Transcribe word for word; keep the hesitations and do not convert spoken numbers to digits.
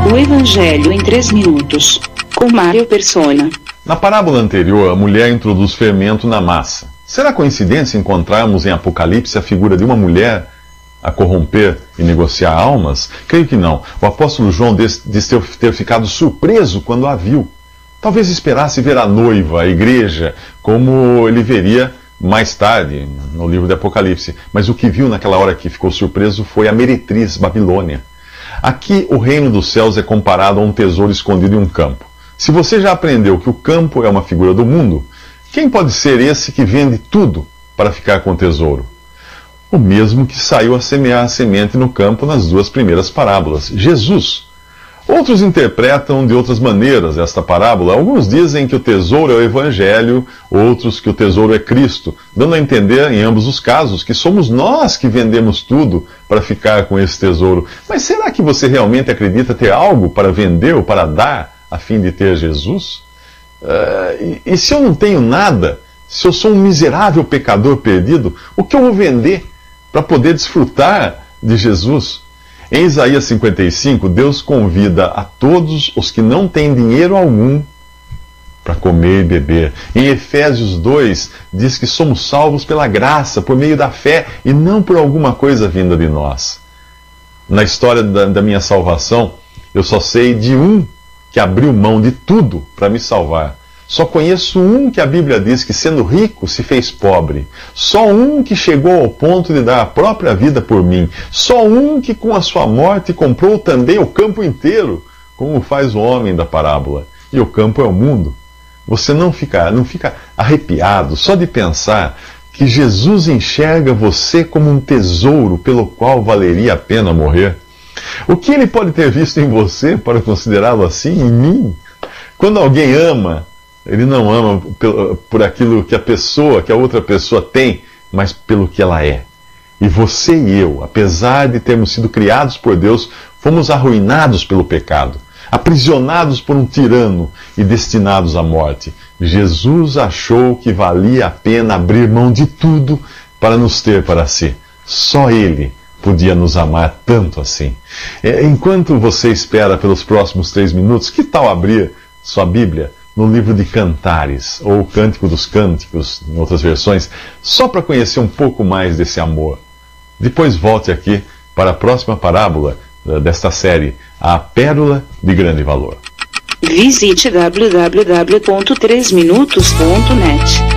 O Evangelho em três minutos, com Mário Persona. Na parábola anterior, a mulher introduz fermento na massa. Será coincidência encontrarmos em Apocalipse a figura de uma mulher a corromper e negociar almas? Creio que não. O apóstolo João diz, diz ter, ter ficado surpreso quando a viu. Talvez esperasse ver a noiva, a igreja, como ele veria mais tarde, no livro de Apocalipse. Mas o que viu naquela hora que ficou surpreso foi a meretriz Babilônia. Aqui o reino dos céus é comparado a um tesouro escondido em um campo. Se você já aprendeu que o campo é uma figura do mundo, quem pode ser esse que vende tudo para ficar com o tesouro? O mesmo que saiu a semear a semente no campo nas duas primeiras parábolas, Jesus. Outros interpretam de outras maneiras esta parábola. Alguns dizem que o tesouro é o Evangelho, outros que o tesouro é Cristo, dando a entender, em ambos os casos, que somos nós que vendemos tudo para ficar com esse tesouro. Mas será que você realmente acredita ter algo para vender ou para dar a fim de ter Jesus? Uh, e, e se eu não tenho nada, se eu sou um miserável pecador perdido, o que eu vou vender para poder desfrutar de Jesus? Em Isaías cinquenta e cinco, Deus convida a todos os que não têm dinheiro algum para comer e beber. Em Efésios dois, diz que somos salvos pela graça, por meio da fé, e não por alguma coisa vinda de nós. Na história da, da minha salvação, eu só sei de um que abriu mão de tudo para me salvar. Só conheço um que a Bíblia diz que, sendo rico, se fez pobre. Só um que chegou ao ponto de dar a própria vida por mim. Só um que, com a sua morte, comprou também o campo inteiro, como faz o homem da parábola. E o campo é o mundo. Você não fica, não fica arrepiado só de pensar que Jesus enxerga você como um tesouro pelo qual valeria a pena morrer? O que ele pode ter visto em você para considerá-lo assim, em mim? Quando alguém ama, ele não ama por aquilo que a pessoa, que a outra pessoa tem, mas pelo que ela é. E você e eu, apesar de termos sido criados por Deus, fomos arruinados pelo pecado, aprisionados por um tirano e destinados à morte. Jesus achou que valia a pena abrir mão de tudo para nos ter para si. Só Ele podia nos amar tanto assim. Enquanto você espera pelos próximos três minutos, que tal abrir sua Bíblia no livro de Cantares, ou Cântico dos Cânticos, em outras versões, só para conhecer um pouco mais desse amor. Depois volte aqui para a próxima parábola desta série, A Pérola de Grande Valor. Visite w w w ponto três minutos ponto net.